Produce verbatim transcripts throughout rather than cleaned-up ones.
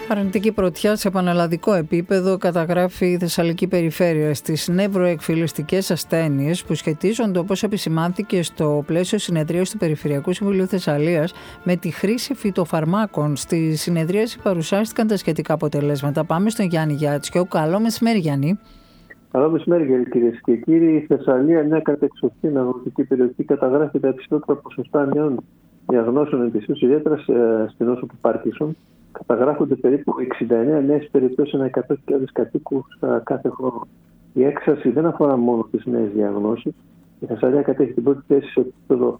Αρνητική πρωτιά σε πανελλαδικό επίπεδο καταγράφει η Θεσσαλική Περιφέρεια στις νευροεκφυλιστικές ασθένειες που σχετίζονται, όπως επισημάνθηκε στο πλαίσιο συνεδρίας του Περιφερειακού Συμβουλίου Θεσσαλίας, με τη χρήση φυτοφαρμάκων. Στη συνεδρίαση παρουσιάστηκαν τα σχετικά αποτελέσματα. Πάμε στον Γιάννη Γιάτσιο. Καλό μεσημέρι, Γιάννη. Καλό μεσημέρι, κυρίες και κύριοι. Η Θεσσαλία, μια κατεξοχήν αγροτική περιοχή, καταγράφει τα υψηλότερα ποσοστά νέων διαγνώσεων ετησίως, ιδιαίτερα στην νόσο του Πάρκινσον. Καταγράφονται περίπου εξήντα εννέα νέες περιπτώσεις ανά εκατό χιλιάδες κατοίκους κάθε χρόνο. Η έξαρση δεν αφορά μόνο τις νέες διαγνώσεις. Η Θεσσαλία κατέχει την πρώτη θέση σε επίπεδο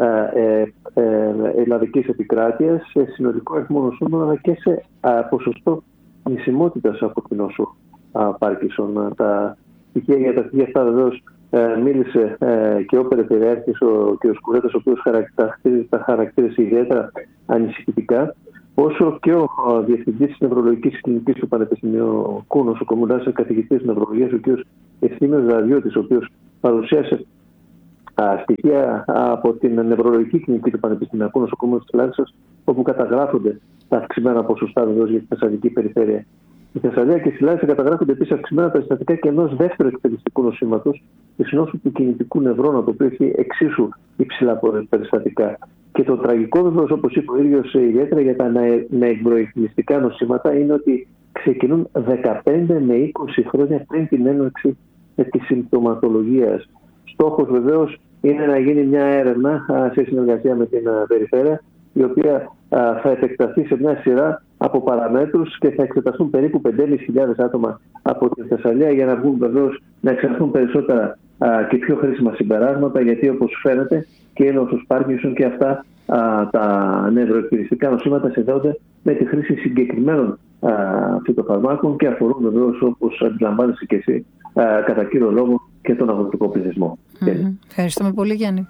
ε, ε, ε, ελλαδικής επικράτειας, σε συνολικό αριθμό νοσούμενων, αλλά και σε ε, ποσοστό νησιμότητας από την νόσο Πάρκινσον. Τα στοιχεία για τα στοιχεία αυτά βεβαίως ε, μίλησε ε, και ο Περιφερειάρχης, ο κ. Σκουρέτας, ο οποίος τα χαρακτήρισε ιδιαίτερα ανησυχητικά, όσο και ο Διευθυντής της Νευρολογικής Κλινικής του Πανεπιστημίου Κούνος, ο Κομμουνάς καθηγητής νευρολογίας, ο κ. Ευθύμιος Δαδιώτης, ο οποίος παρουσίασε α, στοιχεία από την Νευρολογική Κλινική του Πανεπιστημίου Κούνος, ο Κομμουνάς της Λάρισας, όπου καταγράφονται τα αυξημένα ποσοστά βεβαίως για τη Θεσσαλική Περιφέρεια. Η Θεσσαλία και η Λάρισα καταγράφονται επίσης αυξημένα τα συστατικά και ενός δεύτερου εκφυλιστικού νοσήματος, τη νόσου του κινητικού νευρώνα, το οποίο έχει εξίσου υψηλά περιστατικά. Και το τραγικό βεβαίως, όπως είπε ο ίδιος, ιδιαίτερα για τα νεεκδροεκφυλιστικά νοσήματα, είναι ότι ξεκινούν δεκαπέντε με είκοσι χρόνια πριν την έναρξη της συμπτωματολογίας. Στόχος βεβαίως είναι να γίνει μια έρευνα σε συνεργασία με την Περιφέρεια, η οποία θα επεκταθεί σε μια σειρά από παραμέτρους και θα εξεταστούν περίπου πέντε χιλιάδες πεντακόσια άτομα από τη Θεσσαλία, για να βγουν βεβαίως να εξαρθούν περισσότερα α, και πιο χρήσιμα συμπεράσματα, γιατί όπως φαίνεται και η νόσος Πάρκινσον και αυτά α, τα νευροεκφυλιστικά νοσήματα συνδέονται με τη χρήση συγκεκριμένων α, φυτοφαρμάκων και αφορούν βεβαίως, όπως αντιλαμβάνεσαι και εσύ, α, κατά κύριο λόγο και τον αγροτικό πληθυσμό. Mm-hmm. Ευχαριστούμε πολύ, Γιάννη.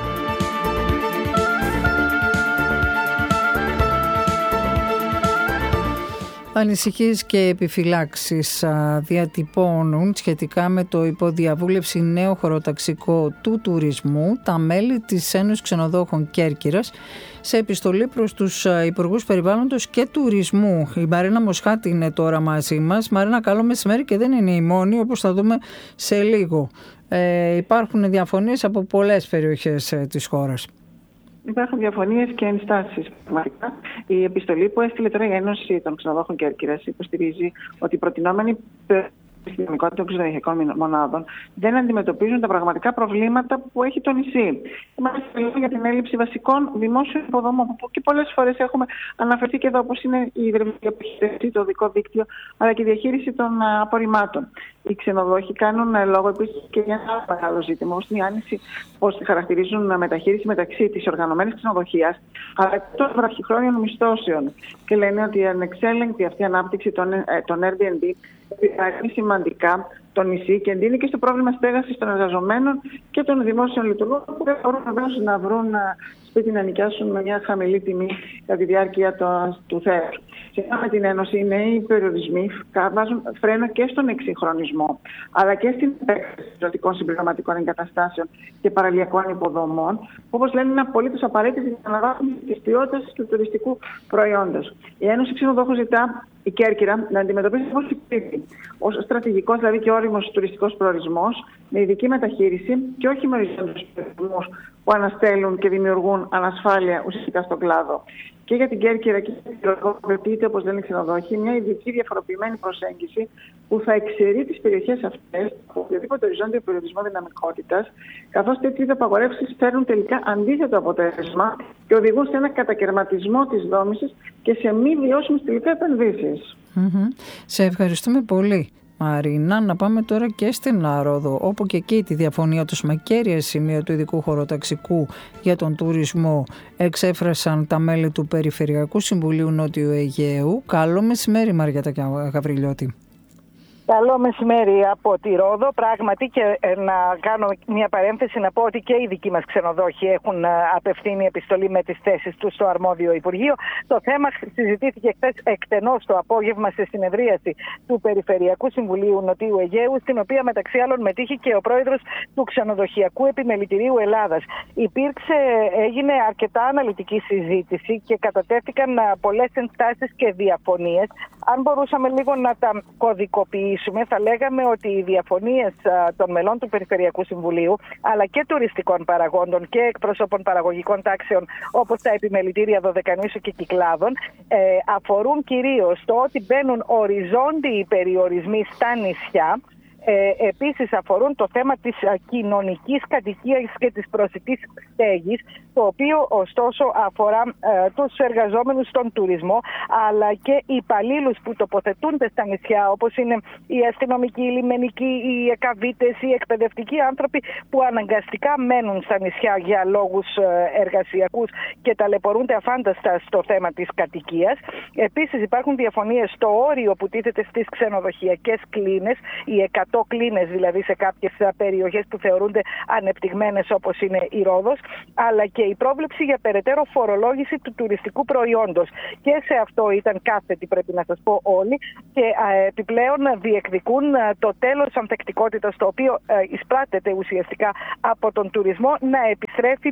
Ανησυχίες και επιφυλάξεις διατυπώνουν σχετικά με το υποδιαβούλευση νέο χωροταξικό του τουρισμού τα μέλη της Ένωσης Ξενοδόχων Κέρκυρας σε επιστολή προς τους Υπουργούς Περιβάλλοντος και Τουρισμού. Η Μαρίνα Μοσχάτη είναι τώρα μαζί μας. Μαρίνα, καλό μεσημέρι, και δεν είναι η μόνη, όπως θα δούμε σε λίγο. Ε, υπάρχουν διαφωνίες από πολλές περιοχές ε, της χώρας. Υπάρχουν διαφωνίες και ενστάσεις. Η επιστολή που έστειλε τώρα η Ένωση των Ξενοδόχων Κέρκυρας υποστηρίζει ότι οι προτινόμενοι στη δυναμικότητα των ξενοδοχειακών μονάδων δεν αντιμετωπίζουν τα πραγματικά προβλήματα που έχει το νησί. Μάλιστα, μιλούμε για την έλλειψη βασικών δημόσιων υποδομών, που και πολλές φορές έχουμε αναφερθεί και εδώ, όπως είναι η υδρολογική επιχείρηση, το οδικό δίκτυο, αλλά και η διαχείριση των απορριμμάτων. Οι ξενοδόχοι κάνουν λόγο επίσης και για ένα άλλο μεγάλο ζήτημα, όπως είναι η άνηση, πώς χαρακτηρίζουν μεταχείριση μεταξύ της οργανωμένης ξενοδοχείας αλλά και των βραχυχρόνιων μισθώσεων. Και λένε ότι η ανεξέλεγκτη αυτή ανάπτυξη των, των Airbnb είναι σημαντικά το νησί και εντείνει και στο πρόβλημα στέγασης των εργαζομένων και των δημόσιων λειτουργών, που δεν μπορούν να βρουν σπίτι να νοικιάσουν με μια χαμηλή τιμή κατά τη διάρκεια το, του θέατρου. Σύμφωνα με την Ένωση, οι νέοι περιορισμοί βάζουν φρένο και στον εξυγχρονισμό, αλλά και στην επέκταση ζωτικών συμπληρωματικών εγκαταστάσεων και παραλιακών υποδομών, που, όπως λένε, είναι απολύτως απαραίτητες για την αναβάθμιση της ποιότητας του τουριστικού προϊόντος. Η Ένωση Ξενοδόχων ζητά η Κέρκυρα να αντιμετωπίσει ως υπήρχη, ως στρατηγικός δηλαδή και όριμος τουριστικός προορισμός, με ειδική μεταχείριση και όχι με οριζόντιους περιορισμούς που αναστέλουν και δημιουργούν ανασφάλεια ουσιαστικά στον κλάδο. Και για την Κέρκυρα και για την Κέρκυρα απαιτείται, όπως λένε οι ξενοδόχοι, μια ειδική διαφοροποιημένη προσέγγιση που θα εξαιρεί τις περιοχές αυτές από οποιοδήποτε οριζόντιο περιορισμό δυναμικότητας, καθώς τέτοιες απαγορεύσεις φέρνουν τελικά αντίθετο αποτέλεσμα και οδηγούν σε ένα κατακαιρματισμό της δόμησης και σε μη βιώσιμες τελικά επενδύσεις. Mm-hmm. Σε ευχαριστούμε πολύ, Μαρίνα. Να πάμε τώρα και στην Ρόδο, όπου και εκεί τη διαφωνία τους με κέρια σημεία του ειδικού χωροταξικού για τον τουρισμό εξέφρασαν τα μέλη του Περιφερειακού Συμβουλίου Νότιου Αιγαίου. Καλό μεσημέρι, Μαριέτα Γαβριλιώτη. Καλό μεσημέρι από τη Ρόδο. Πράγματι, και να κάνω μια παρένθεση να πω ότι και οι δικοί μας ξενοδόχοι έχουν απευθύνει επιστολή με τις θέσεις τους στο αρμόδιο Υπουργείο. Το θέμα συζητήθηκε χθες εκτενώς το απόγευμα σε συνεδρίαση του Περιφερειακού Συμβουλίου Νοτιού Αιγαίου, στην οποία μεταξύ άλλων μετήχε και ο πρόεδρος του Ξενοδοχειακού Επιμελητηρίου Ελλάδας. Υπήρξε, έγινε αρκετά αναλυτική συζήτηση και κατατέθηκαν πολλές ενστάσεις και διαφωνίες. Αν μπορούσαμε λίγο να τα κωδικοποιήσουμε, θα λέγαμε ότι οι διαφωνίες των μελών του Περιφερειακού Συμβουλίου, αλλά και τουριστικών παραγόντων και εκπροσώπων παραγωγικών τάξεων, όπως τα επιμελητήρια Δωδεκανήσου και Κυκλάδων, ε, αφορούν κυρίως το ότι μπαίνουν οριζόντιοι περιορισμοί στα νησιά. Ε, επίσης αφορούν το θέμα της α, κοινωνικής κατοικίας και της προσιτής στέγης, το οποίο ωστόσο αφορά ε, τους εργαζόμενους στον τουρισμό, αλλά και οι υπαλλήλους που τοποθετούνται στα νησιά, όπως είναι οι αστυνομικοί, οι λιμενικοί, οι εκαβίτες, οι εκπαιδευτικοί άνθρωποι που αναγκαστικά μένουν στα νησιά για λόγους ε, εργασιακούς και ταλαιπωρούνται αφάνταστα στο θέμα της κατοικίας. Επίσης υπάρχουν διαφωνίες στο όριο που τίθεται στις ξενοδοχειακές κλίνες, οι εκατό κλίνες δηλαδή σε κάποιες περιοχές που θεωρούνται ανεπτυγμένες, όπως είναι η Ρόδος, αλλά και η πρόβλεψη για περαιτέρω φορολόγηση του τουριστικού προϊόντος. Και σε αυτό ήταν κάθετοι, πρέπει να σας πω, όλοι, και α, επιπλέον διεκδικούν το τέλος ανθεκτικότητας, το οποίο α, εισπράττεται ουσιαστικά από τον τουρισμό, να επιστρέφει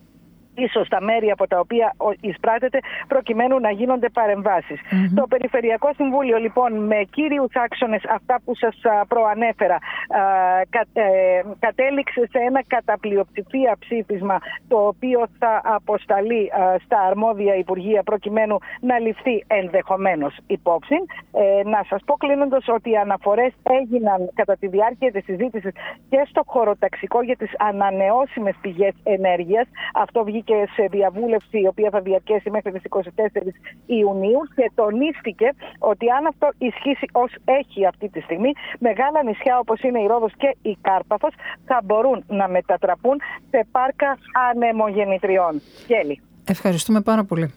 ίσως τα μέρη από τα οποία εισπράττεται, προκειμένου να γίνονται παρεμβάσεις. Mm-hmm. Το Περιφερειακό Συμβούλιο, λοιπόν, με κύριους άξονες αυτά που σας προανέφερα, α, κα, ε, κατέληξε σε ένα κατά πλειοψηφία ψήφισμα, το οποίο θα αποσταλεί α, στα αρμόδια Υπουργεία, προκειμένου να ληφθεί ενδεχομένως υπόψη. Ε, να σας πω κλείνοντας ότι οι αναφορές έγιναν κατά τη διάρκεια της συζήτησης και στο χωροταξικό για τις ανανεώσιμες πηγές ενέργειας. Αυτό βγήκε και σε διαβούλευση, η οποία θα διαρκέσει μέχρι τις εικοστή τέταρτη Ιουνίου, και τονίστηκε ότι αν αυτό ισχύσει ως έχει αυτή τη στιγμή, μεγάλα νησιά όπως είναι η Ρόδος και η Κάρπαθος θα μπορούν να μετατραπούν σε πάρκα ανεμογεννητριών. Γέλη. Ευχαριστούμε πάρα πολύ.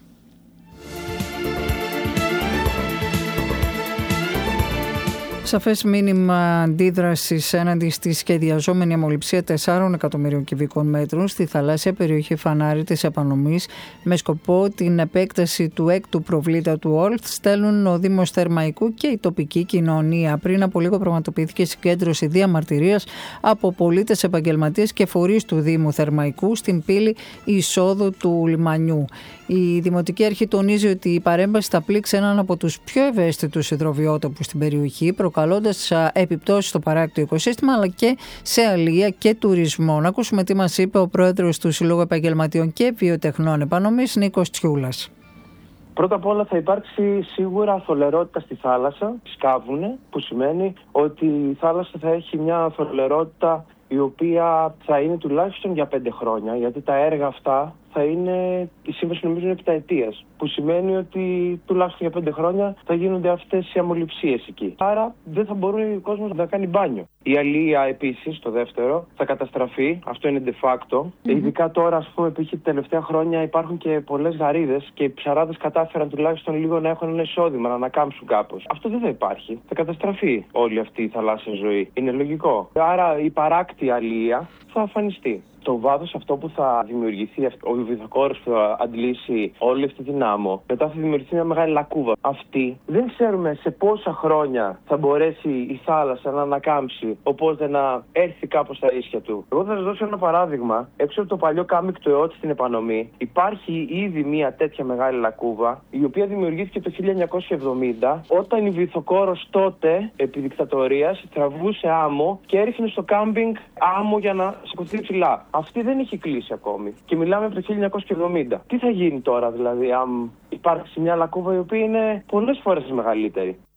Σαφές μήνυμα αντίδρασης έναντι στη σχεδιαζόμενη αμμολυψία τεσσάρων εκατομμυρίων κυβικών μέτρων στη θαλάσσια περιοχή Φανάρη της Επανομής, με σκοπό την επέκταση του έκτου προβλήτα του Όλθ, στέλνουν ο Δήμος Θερμαϊκού και η τοπική κοινωνία. Πριν από λίγο πραγματοποιήθηκε συγκέντρωση διαμαρτυρίας από πολίτες, επαγγελματίες και φορείς του Δήμου Θερμαϊκού στην πύλη εισόδου του λιμανιού. Η Δημοτική Αρχή τονίζει ότι η παρέμβαση θα πλήξει έναν από τους πιο ευαίσθητους υδροβιότοπους στην περιοχή, προκαλώντας επιπτώσεις στο παράκτιο οικοσύστημα, αλλά και σε αλεία και τουρισμό. Να ακούσουμε τι μας είπε ο πρόεδρος του Συλλόγου Επαγγελματιών και Βιοτεχνών Επανομής, Νίκος Τσιούλας. Πρώτα απ' όλα θα υπάρξει σίγουρα θολερότητα στη θάλασσα, σκάβουνε, που σημαίνει ότι η θάλασσα θα έχει μια θολερότητα η οποία θα είναι τουλάχιστον για πέντε χρόνια, γιατί τα έργα αυτά θα είναι, η σύμβαση νομίζω είναι επταετίας, που σημαίνει ότι τουλάχιστον για πέντε χρόνια θα γίνονται αυτές οι αμμολυψίες εκεί. Άρα δεν θα μπορεί ο κόσμος να κάνει μπάνιο. Η αλία επίσης, το δεύτερο, θα καταστραφεί, αυτό είναι de facto. Mm-hmm. Ειδικά τώρα, ας πούμε, επειδή τα τελευταία χρόνια υπάρχουν και πολλές γαρίδες και οι ψαράδες κατάφεραν τουλάχιστον λίγο να έχουν ένα εισόδημα, να ανακάμψουν κάπως. Αυτό δεν θα υπάρχει. Θα καταστραφεί όλη αυτή η θαλάσσια ζωή. Είναι λογικό. Άρα η παράκτη αλία θα αφανιστεί. Το βάθος αυτό που θα δημιουργηθεί, ο βυθοκόρος που θα αντλήσει όλη αυτή την άμμο, μετά θα δημιουργηθεί μια μεγάλη λακκούβα. Αυτή δεν ξέρουμε σε πόσα χρόνια θα μπορέσει η θάλασσα να ανακάμψει, οπότε να έρθει κάπως στα ίσια του. Εγώ θα σας δώσω ένα παράδειγμα. Έξω από το παλιό κάμικ του ΕΟΤ στην Επανομή υπάρχει ήδη μια τέτοια μεγάλη λακκούβα, η οποία δημιουργήθηκε το χίλια εννιακόσια εβδομήντα, όταν η βυθοκόρος τότε, επί δικτατορίας, τραβούσε άμμο και έριχνε στο κάμπινγκ άμμο για να σηκωθεί ψηλά. Αυτή δεν έχει κλείσει ακόμη. Και μιλάμε από το χίλια εννιακόσια εβδομήντα. Τι θα γίνει τώρα, δηλαδή, αν υπάρξει μια λακκούβα η οποία είναι πολλές φορές μεγαλύτερη?